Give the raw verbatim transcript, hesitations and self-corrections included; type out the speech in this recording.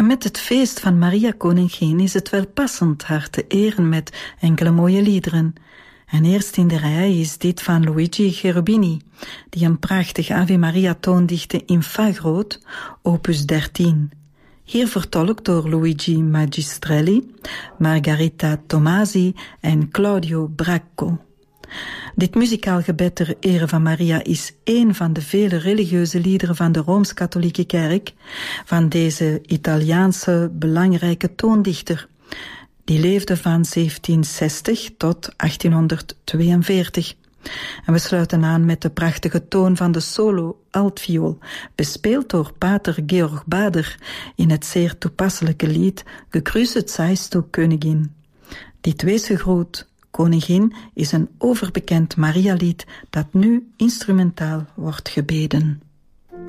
En met het feest van Maria Koningin is het wel passend haar te eren met enkele mooie liederen. En eerst in de rij is dit van Luigi Cherubini, die een prachtig Ave Maria toondichtte in fa groot, opus dertien. Hier vertolkt door Luigi Magistrelli, Margarita Tomasi en Claudio Bracco. Dit muzikaal gebed ter ere van Maria is één van de vele religieuze liederen van de Rooms-Katholieke Kerk, van deze Italiaanse belangrijke toondichter. Die leefde van zeventienhonderdzestig tot achttienhonderdtweeënveertig. En we sluiten aan met de prachtige toon van de solo altviool, bespeeld door pater Georg Bader in het zeer toepasselijke lied Gegrüßet seist du Königin. Dit wees gegroet, Koningin is een overbekend Marialied dat nu instrumentaal wordt gebeden.